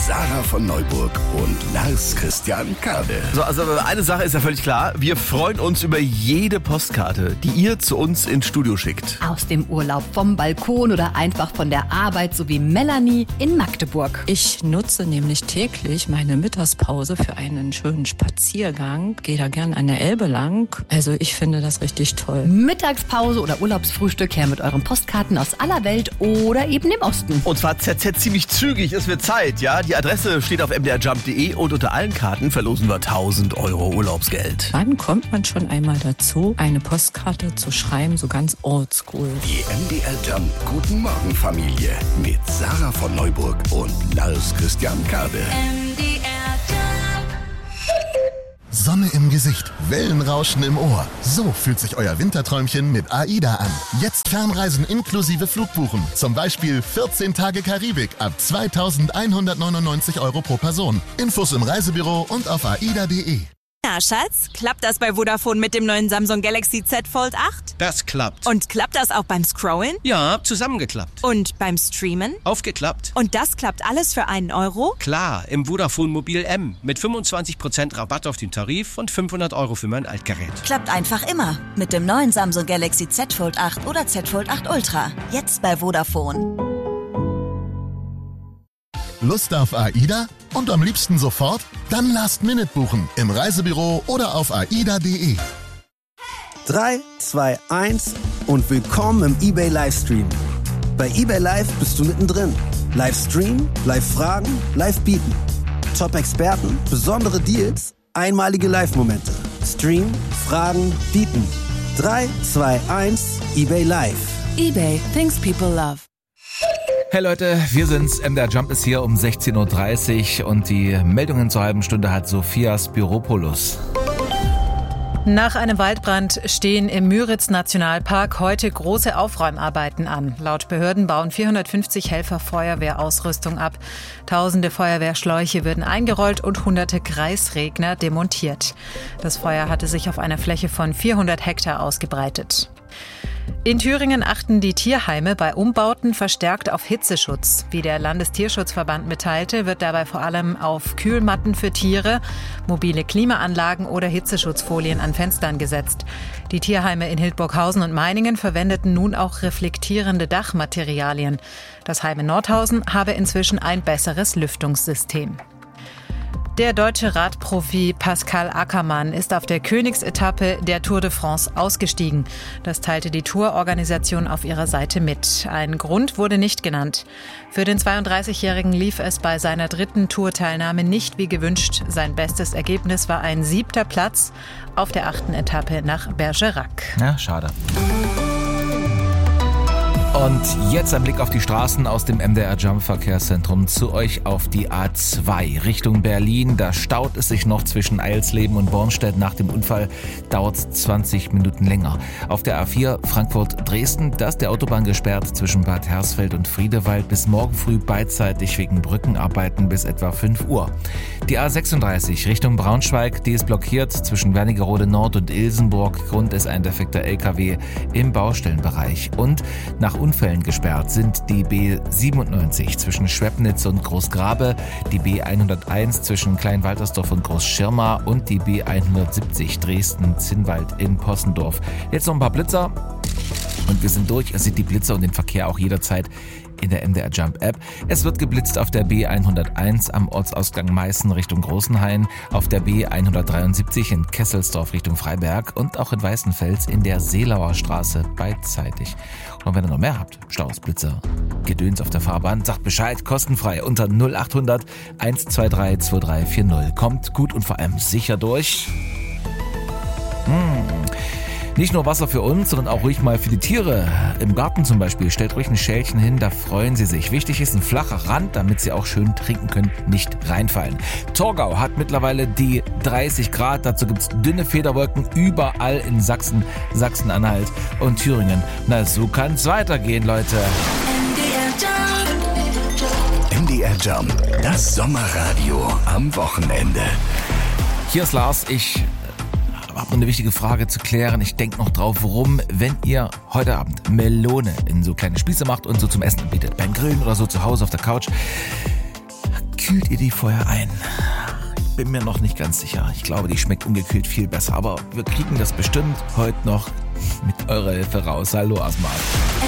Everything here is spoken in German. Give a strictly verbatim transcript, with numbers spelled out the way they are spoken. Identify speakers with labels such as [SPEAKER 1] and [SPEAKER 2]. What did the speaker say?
[SPEAKER 1] Sarah von Neuburg und Lars Christian Kade.
[SPEAKER 2] So, also eine Sache ist ja völlig klar. Wir freuen uns über jede Postkarte, die ihr zu uns ins Studio schickt.
[SPEAKER 3] Aus dem Urlaub, vom Balkon oder einfach von der Arbeit, so wie Melanie in Magdeburg.
[SPEAKER 4] Ich nutze nämlich täglich meine Mittagspause für einen schönen Spaziergang. Gehe da gern an der Elbe lang. Also ich finde das richtig toll.
[SPEAKER 3] Mittagspause oder Urlaubsfrühstück her mit euren Postkarten aus aller Welt oder eben dem Osten.
[SPEAKER 2] Und zwar Z Z ziemlich zügig, es wird Zeit, ja. Die Adresse steht auf m d r jump punkt d e und unter allen Karten verlosen wir tausend Euro Urlaubsgeld.
[SPEAKER 4] Wann kommt man schon einmal dazu, eine Postkarte zu schreiben, so ganz oldschool?
[SPEAKER 1] Die M D R Jump Guten Morgen Familie mit Sarah von Neuburg und Lars Christian Kade.
[SPEAKER 5] M D R Jump.
[SPEAKER 6] Sonne im Gesicht, Wellenrauschen im Ohr. So fühlt sich euer Winterträumchen mit AIDA an. Jetzt Fernreisen inklusive Flugbuchen. Zum Beispiel vierzehn Tage Karibik ab zweitausendeinhundertneunundneunzig Euro pro Person. Infos im Reisebüro und auf aida punkt de.
[SPEAKER 7] Na, Schatz, klappt das bei Vodafone mit dem neuen Samsung Galaxy Z Fold acht?
[SPEAKER 8] Das klappt.
[SPEAKER 7] Und klappt das auch beim Scrollen?
[SPEAKER 8] Ja, zusammengeklappt.
[SPEAKER 7] Und beim Streamen?
[SPEAKER 8] Aufgeklappt.
[SPEAKER 7] Und das klappt alles für einen Euro?
[SPEAKER 8] Klar, im Vodafone Mobil M. Mit fünfundzwanzig Prozent Rabatt auf den Tarif und fünfhundert Euro für mein Altgerät.
[SPEAKER 5] Klappt einfach immer. Mit dem neuen Samsung Galaxy Z Fold acht oder Z Fold acht Ultra. Jetzt bei Vodafone.
[SPEAKER 6] Lust auf AIDA? Und am liebsten sofort? Dann Last Minute buchen im Reisebüro oder auf aida punkt de.
[SPEAKER 9] drei, zwei, eins und willkommen im eBay Livestream. Bei eBay Live bist du mittendrin. Livestream, Live-Fragen, Live-Bieten. Top-Experten, besondere Deals, einmalige Live-Momente. Stream, Fragen, Bieten. drei, zwei, eins, eBay Live.
[SPEAKER 4] eBay, things people love.
[SPEAKER 10] Hey Leute, wir sind's. M D R Jump ist hier um sechzehn Uhr dreißig und die Meldungen zur halben Stunde hat Sophia Spiropoulos.
[SPEAKER 11] Nach einem Waldbrand stehen im Müritz-Nationalpark heute große Aufräumarbeiten an. Laut Behörden bauen vierhundertfünfzig Helfer Feuerwehrausrüstung ab. Tausende Feuerwehrschläuche würden eingerollt und hunderte Kreisregner demontiert. Das Feuer hatte sich auf einer Fläche von vierhundert Hektar ausgebreitet. In Thüringen achten die Tierheime bei Umbauten verstärkt auf Hitzeschutz. Wie der Landestierschutzverband mitteilte, wird dabei vor allem auf Kühlmatten für Tiere, mobile Klimaanlagen oder Hitzeschutzfolien an Fenstern gesetzt. Die Tierheime in Hildburghausen und Meiningen verwendeten nun auch reflektierende Dachmaterialien. Das Heim in Nordhausen habe inzwischen ein besseres Lüftungssystem. Der deutsche Radprofi Pascal Ackermann ist auf der Königsetappe der Tour de France ausgestiegen. Das teilte die Tourorganisation auf ihrer Seite mit. Ein Grund wurde nicht genannt. Für den zweiunddreißigjährigen lief es bei seiner dritten Tourteilnahme nicht wie gewünscht. Sein bestes Ergebnis war ein siebter Platz auf der achten Etappe nach Bergerac.
[SPEAKER 10] Ja, schade. Und jetzt ein Blick auf die Straßen aus dem M D R Jump Verkehrszentrum zu euch auf die A zwei Richtung Berlin. Da staut es sich noch zwischen Eilsleben und Bornstedt. Nach dem Unfall dauert es zwanzig Minuten länger. Auf der A vier Frankfurt-Dresden, da ist der Autobahn gesperrt zwischen Bad Hersfeld und Friedewald bis morgen früh beidseitig wegen Brückenarbeiten bis etwa fünf Uhr. Die A sechsunddreißig Richtung Braunschweig, die ist blockiert zwischen Wernigerode Nord und Ilsenburg. Grund ist ein defekter L K W im Baustellenbereich. Und nach Unfällen gesperrt sind die B siebenundneunzig zwischen Schwepnitz und Großgrabe, die B hunderteins zwischen Kleinwaltersdorf und Großschirma und die B hundertsiebzig Dresden-Zinnwald in Possendorf. Jetzt noch ein paar Blitzer und wir sind durch. Ihr seht die Blitzer und den Verkehr auch jederzeit in der M D R Jump App. Es wird geblitzt auf der B hunderteins am Ortsausgang Meißen Richtung Großenhain, auf der B hundertdreiundsiebzig in Kesselsdorf Richtung Freiberg und auch in Weißenfels in der Seelauer Straße beidseitig. Und wenn ihr noch mehr habt, Staus, Blitzer, Gedöns auf der Fahrbahn, sagt Bescheid, kostenfrei unter null achthundert hundertzweiundzwanzig zweiunddreißig vierzig. Kommt gut und vor allem sicher durch. Hm. Nicht nur Wasser für uns, sondern auch ruhig mal für die Tiere. Im Garten zum Beispiel, stellt ruhig ein Schälchen hin, da freuen sie sich. Wichtig ist ein flacher Rand, damit sie auch schön trinken können, nicht reinfallen. Torgau hat mittlerweile die dreißig Grad, dazu gibt's dünne Federwolken überall in Sachsen, Sachsen-Anhalt und Thüringen. Na, so kann's weitergehen, Leute.
[SPEAKER 1] M D R Jump, das Sommerradio am Wochenende.
[SPEAKER 10] Hier ist Lars, ich habe noch eine wichtige Frage zu klären. Ich denke noch drauf, warum, wenn ihr heute Abend Melone in so kleine Spieße macht und so zum Essen anbietet, beim Grillen oder so zu Hause auf der Couch, kühlt ihr die vorher ein? Ich bin mir noch nicht ganz sicher. Ich glaube, die schmeckt ungekühlt viel besser. Aber wir kriegen das bestimmt heute noch mit eurer Hilfe raus. Hallo Asma.